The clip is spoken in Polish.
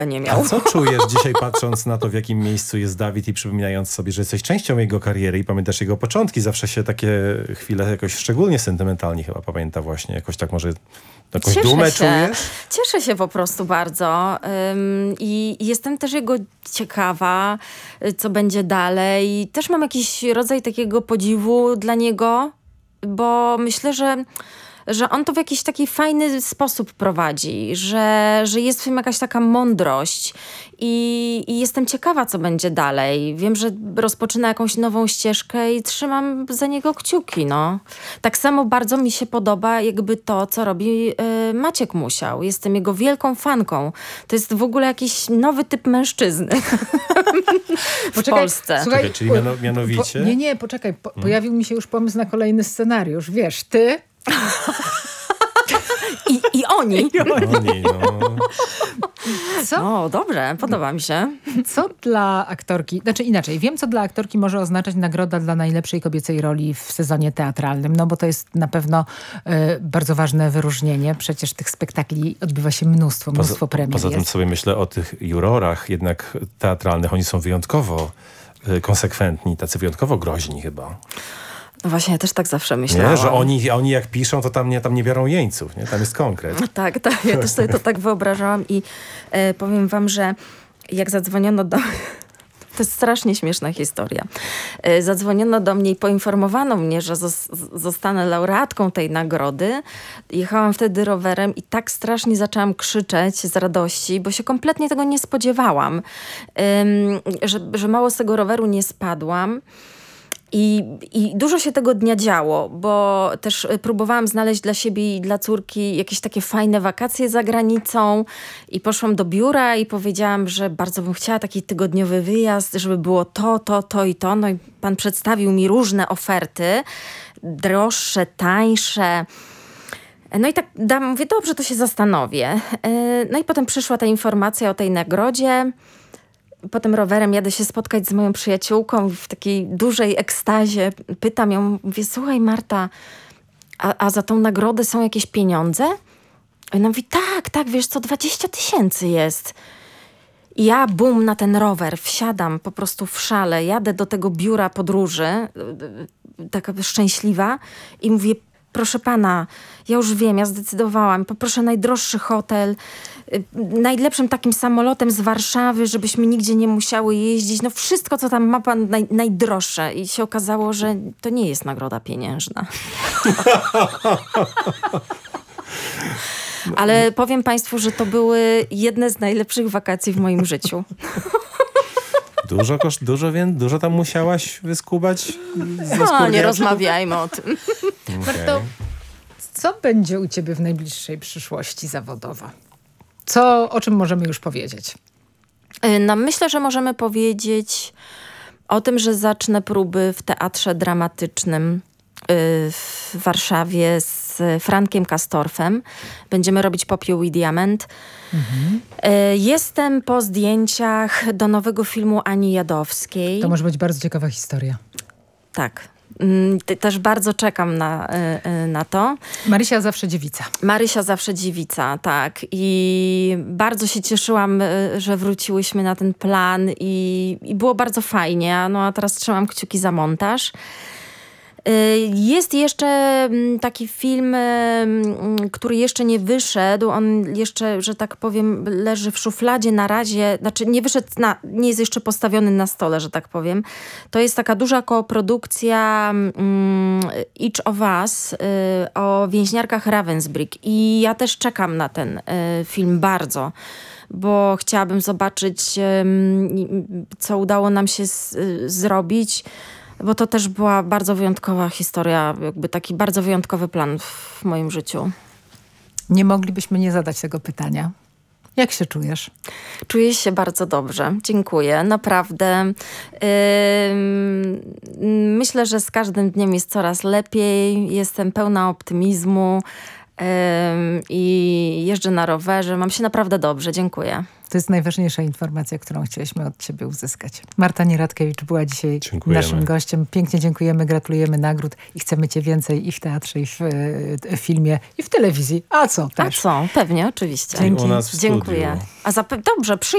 nie miał. A co czujesz dzisiaj, patrząc na to, w jakim miejscu jest Dawid i przypominając sobie, że jesteś częścią jego kariery i pamiętasz jego początki? Zawsze się takie chwile jakoś szczególnie sentymentalnie chyba pamięta właśnie. Jakoś tak może jakąś dumę czujesz? Cieszę się po prostu bardzo i jestem też jego ciekawa, co będzie dalej. Też mam jakiś rodzaj takiego podziwu dla niego, bo myślę, że on to w jakiś taki fajny sposób prowadzi, że jest w tym jakaś taka mądrość i jestem ciekawa, co będzie dalej. Wiem, że rozpoczyna jakąś nową ścieżkę i trzymam za niego kciuki, no. Tak samo bardzo mi się podoba jakby to, co robi Maciek Musiał. Jestem jego wielką fanką. To jest w ogóle jakiś nowy typ mężczyzny w Polsce. Słuchaj, czyli mianowicie? Nie, poczekaj. Pojawił mi się już pomysł na kolejny scenariusz. Wiesz, ty... I oni. No. Co? No, dobrze, podoba mi się. Co dla aktorki, znaczy inaczej, wiem, co dla aktorki może oznaczać nagroda dla najlepszej kobiecej roli w sezonie teatralnym, no bo to jest na pewno bardzo ważne wyróżnienie. Przecież tych spektakli odbywa się mnóstwo premier. Poza tym sobie myślę o tych jurorach jednak teatralnych. Oni są wyjątkowo konsekwentni, tacy wyjątkowo groźni chyba. No właśnie, ja też tak zawsze myślałam. Nie, że oni jak piszą, to tam nie biorą jeńców, nie? Tam jest konkret. Tak, ja też sobie to tak wyobrażałam i powiem wam, że jak zadzwoniono do... To jest strasznie śmieszna historia. Zadzwoniono do mnie i poinformowano mnie, że zostanę laureatką tej nagrody. Jechałam wtedy rowerem i tak strasznie zaczęłam krzyczeć z radości, bo się kompletnie tego nie spodziewałam. Że mało z tego roweru nie spadłam. I dużo się tego dnia działo, bo też próbowałam znaleźć dla siebie i dla córki jakieś takie fajne wakacje za granicą i poszłam do biura i powiedziałam, że bardzo bym chciała taki tygodniowy wyjazd, żeby było to i to. No i pan przedstawił mi różne oferty, droższe, tańsze. No i tak mówię, dobrze, to się zastanowię. No i potem przyszła ta informacja o tej nagrodzie. Potem rowerem jadę się spotkać z moją przyjaciółką w takiej dużej ekstazie. Pytam ją, mówię, słuchaj Marta, a za tą nagrodę są jakieś pieniądze? I ona mówi, tak, wiesz co, 20 000 jest. I ja bum na ten rower, wsiadam po prostu w szale, jadę do tego biura podróży, taka szczęśliwa i mówię, proszę pana, ja już wiem, ja zdecydowałam, poproszę najdroższy hotel, najlepszym takim samolotem z Warszawy, żebyśmy nigdzie nie musiały jeździć. No wszystko, co tam ma pan najdroższe. I się okazało, że to nie jest nagroda pieniężna. Ale powiem państwu, że to były jedne z najlepszych wakacji w moim życiu. Dużo tam musiałaś wyskubać? Nie rozmawiajmy o tym. Okay. Marto, co będzie u ciebie w najbliższej przyszłości zawodowo? O czym możemy już powiedzieć? No, myślę, że możemy powiedzieć o tym, że zacznę próby w Teatrze Dramatycznym w Warszawie z Frankiem Kastorfem. Będziemy robić Popiół i Diament. Jestem po zdjęciach do nowego filmu Ani Jadowskiej. To może być bardzo ciekawa historia. Tak. Też bardzo czekam na to. Marysia zawsze dziewica. Marysia zawsze dziewica, tak. I bardzo się cieszyłam, że wróciłyśmy na ten plan i było bardzo fajnie. No a teraz trzymam kciuki za montaż. Jest jeszcze taki film, który jeszcze nie wyszedł. On jeszcze, że tak powiem, leży w szufladzie na razie. Znaczy nie wyszedł, nie jest jeszcze postawiony na stole, że tak powiem. To jest taka duża koprodukcja Each of Us o więźniarkach Ravensbrück. I ja też czekam na ten film bardzo, bo chciałabym zobaczyć, co udało nam się zrobić. Bo to też była bardzo wyjątkowa historia, jakby taki bardzo wyjątkowy plan w moim życiu. Nie moglibyśmy nie zadać tego pytania. Jak się czujesz? Czuję się bardzo dobrze. Dziękuję. Naprawdę. Myślę, że z każdym dniem jest coraz lepiej. Jestem pełna optymizmu i jeżdżę na rowerze. Mam się naprawdę dobrze. Dziękuję. To jest najważniejsza informacja, którą chcieliśmy od ciebie uzyskać. Marta Nieradkiewicz była dzisiaj naszym gościem. Pięknie dziękujemy, gratulujemy nagród i chcemy cię więcej i w teatrze, i w filmie, i w telewizji. A co też? A co? Pewnie, oczywiście. Dzięki. U nas w Dziękuję. studiu. Dobrze,